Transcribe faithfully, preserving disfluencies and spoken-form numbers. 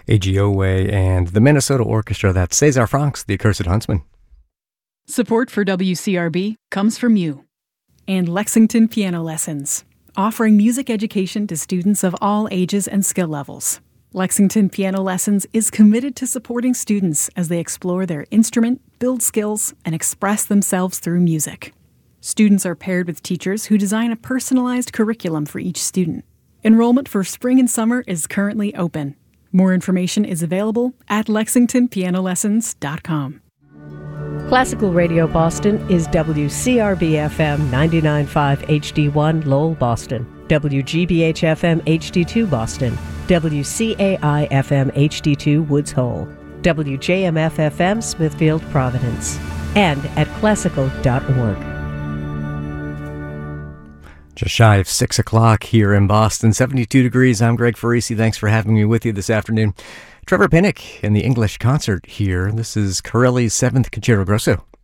A G O A and the Minnesota Orchestra. That's César Franck's The Accursed Huntsman. Support for W C R B comes from you. And Lexington Piano Lessons, offering music education to students of all ages and skill levels. Lexington Piano Lessons is committed to supporting students as they explore their instrument, build skills, and express themselves through music. Students are paired with teachers who design a personalized curriculum for each student. Enrollment for spring and summer is currently open. More information is available at lexington piano lessons dot com. Classical Radio Boston is W C R B F M ninety-nine point five H D one Lowell, Boston, W G B H F M H D two Boston, W C A I F M H D two Woods Hole, W J M F F M Smithfield, Providence, and at classical dot org. Just shy of six o'clock here in Boston, seventy-two degrees. I'm Greg Farisi. Thanks for having me with you this afternoon. Trevor Pinnock in the English concert here. This is Corelli's seventh Concerto Grosso.